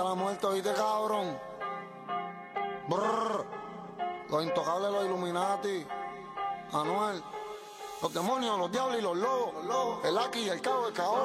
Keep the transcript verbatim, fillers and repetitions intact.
La muerte, oíste, cabrón. Brrr. Los intocables, los Illuminati. Anuel. Los demonios, los diablos y los lobos. El Aki y el cabo, el cabrón.